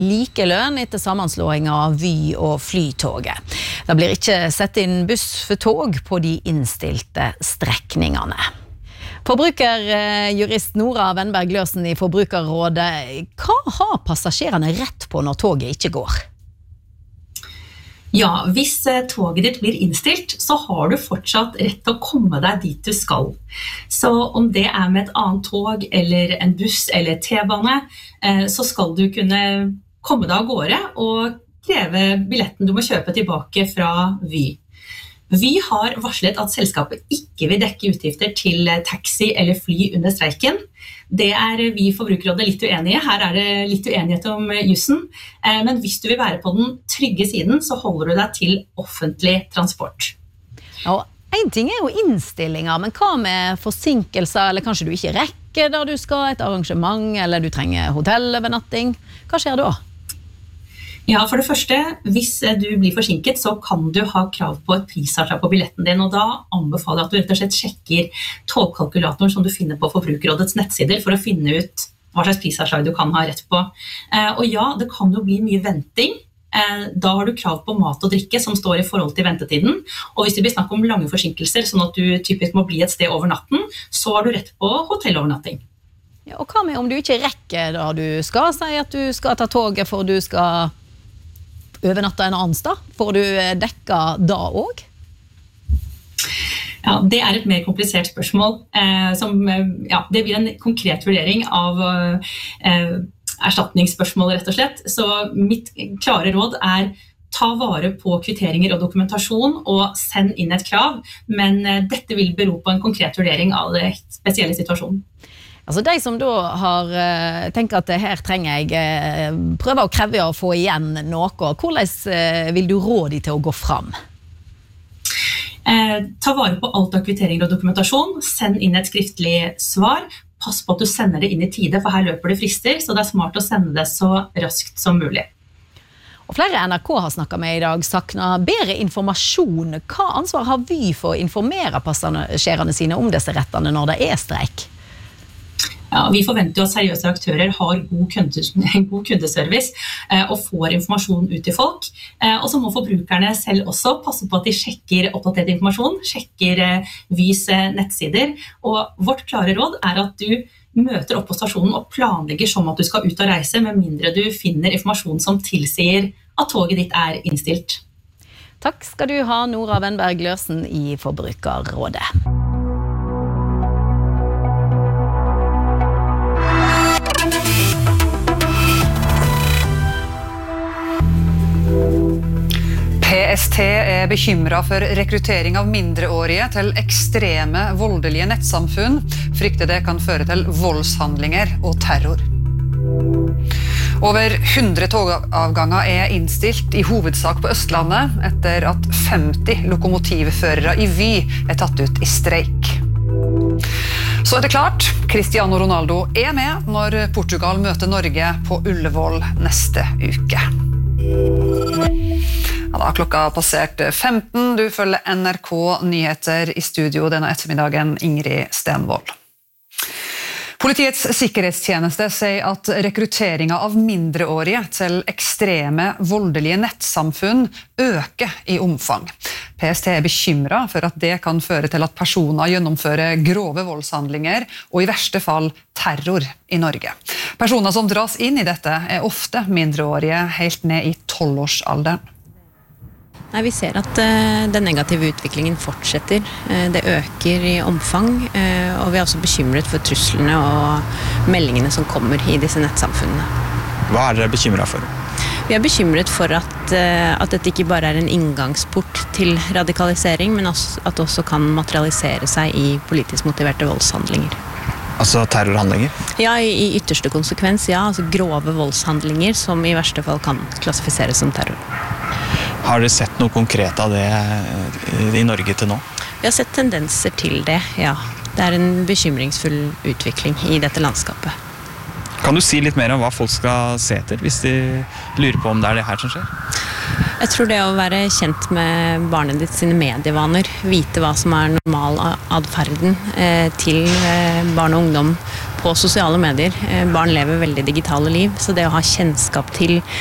likelønn etter sammenslåingen av Vy og Flytoget. Det blir ikke sett inn buss for tog på de innstilte strekningene. Forbrukerjurist Nora Wennberg Løsen i Forbrukerrådet, hva har passasjerene rett på når toget ikke går? Ja, hvis toget ditt blir innstilt, så har du fortsatt rett til å komme deg dit du skal. Så om det med et annet tog, eller en buss, eller T-bane, så skal du kunne komme deg av gårde og kreve billetten du må kjøpe tilbake fra Vy. Vy har varslet at selskapet ikke vil dekke utgifter til taxi eller fly under streiken. Det vi i Forbrukerrådet litt uenige. Her det litt uenighet om jussen. Men hvis du vil være på den trygge siden, så holder du deg til offentlig transport. Ja, en ting jo innstillinger, men hva med forsinkelser, eller kanskje du ikke rekker der du skal, et arrangement, eller du trenger hotellovernatting? Hva skjer da? Ja, for det første, hvis du blir forsinket, så kan du ha krav på et prisavslag på billetten din, og da anbefaler jeg at du rett og slett sjekker togkalkulatoren som du finner på Forbrukerrådets nettsider for å finne ut hva slags prisavslag du kan ha rett på. Og ja, det kan jo bli mye venting. Da har du krav på mat og drikke som står i forhold til ventetiden, og hvis det blir snakk om lange forsinkelser, sånn at du typisk må bli et sted over natten, så har du rett på hotellovernatting. Ja, og hva med om du ikke rekker da du skal si at du skal ta toget for du skal overnatta en annen sted? Får du dekka da også? Ja, det et mer komplisert spørsmål. Det blir en konkret vurdering av erstatningsspørsmål, rett og slett. Så mitt klare råd ta vare på kvitteringer og dokumentasjon og send inn et krav, men dette vil bero på en konkret vurdering av det spesielle situasjonen. Altså de som da har tenkt at her trenger jeg prøve å kreve å få igjen noe, hvordan vil du råde til å gå fram? Ta vare på alt av kvitteringer og dokumentasjon, send inn et skriftlig svar, pass på at du sender det inn i tide, for her løper det frister, så det smart å sende det så raskt som mulig. Og flere NRK har snakket med i dag savner bedre informasjon. Hva ansvar har Vy for å informere passasjerene sine om disse rettene når det streik? Ja, vi forventer jo at seriøse aktører har god kundeservice og får informasjon ut til folk. Og så må forbrukerne selv også passe på at de sjekker oppdatert informasjon, sjekker Vys nettsider. Og vårt klare råd at du møter opp på stasjonen og planlegger som at du skal ut og reise, med mindre du finner informasjon som tilsier at toget ditt innstilt. Takk skal du ha, Nora Wennberg Løsen i Forbrukerrådet. PST bekymret for rekruttering av mindreårige til ekstreme, voldelige nettsamfunn, frykter det kan føre til voldshandlinger og terror. Over 100 togavganger innstilt i hovedsak på Østlandet, etter at 50 lokomotivførere i Vy tatt ut i streik. Så det klart, Cristiano Ronaldo med når Portugal møter Norge på Ullevål neste uke. Ja, da klokka passert 15. Du følger NRK Nyheter i studio denne ettermiddagen, Ingrid Stenvold. Politiets sikkerhetstjeneste sier at rekrutteringen av mindreårige til ekstreme, voldelige nettsamfunn øker i omfang. PST bekymret for at det kan føre til at personer gjennomfører grove voldshandlinger og i verste fall terror i Norge. Personer som dras inn i dette ofte mindreårige helt ned i 12-årsalderen. Nei, vi ser at den negative utviklingen fortsetter. Det øker i omfang, og vi også bekymret for truslene og meldingene som kommer i disse nettsamfunnene. Hva dere bekymret for? Vi bekymret for at dette ikke bare en inngangsport til radikalisering, men at det også kan materialisere seg i politisk motiverte voldshandlinger. Altså terrorhandlinger? Ja, i ytterste konsekvens, ja. Altså grove voldshandlinger som i verste fall kan klassifiseres som terror. Har dere sett noe konkret av det i Norge til nå? Vi har sett tendenser til det, ja. Det en bekymringsfull utvikling i dette landskapet. Kan du si litt mer om hva folk skal se etter, hvis de lurer på om det det her som skjer? Jeg tror det å være kjent med barnet ditt sine medievaner, vite hva som normal adferden til barn og ungdom på sosiale medier. Barn lever veldig digitale liv, så det å ha kjennskap til